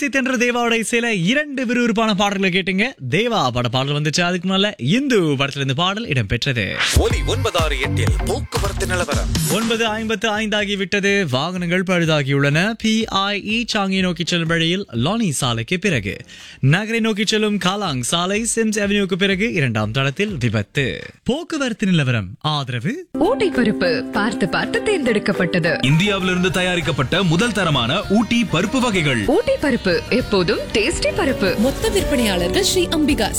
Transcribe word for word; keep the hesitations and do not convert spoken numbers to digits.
இசை தென்ற தேவாவோட இசையில இரண்டு விறுவிறுப்பான பாடல்களை கேட்டீங்க. தேவா பட பாடல் வந்துச்சு, அதுக்கு முன்னால இந்து படத்துல இருந்து பாடல் இடம் பெற்றது. ஒலி ஒன்பதாறு எட்டில் போக்குவரத்து நிலவரம். ஒன்பது ஐம்பத்து ஐந்தாகி விட்டது. வாகனங்கள் பழுதாகியுள்ளன. பிஐஇ சாங்கி நோக்கி செல்லும் வழியில் லானி சாலைக்கு பிறகு, நகரை நோக்கி செல்லும் காலாங் சாலை சிம்ஸ் அவென்யூக்கு பிறகு இரண்டாம் தளத்தில் விபத்து. போக்குவரத்து நிலவரம் ஆதரவு ஊட்டி பருப்பு பார்த்து பார்த்து தேர்ந்தெடுக்கப்பட்டது. இந்தியாவிலிருந்து தயாரிக்கப்பட்ட முதல் தரமான ஊட்டி பருப்பு வகைகள். ஊட்டி பருப்பு எப்போதும் டேஸ்டி பருப்பு. மொத்த விற்பனையாளர்கள் ஸ்ரீ அம்பிகாஸ்.